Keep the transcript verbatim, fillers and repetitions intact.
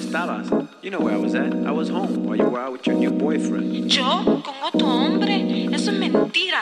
estabas? You know where I was at. I was home while you were out with your new boyfriend. ¿Yo? ¿Con otro hombre? Eso es mentira.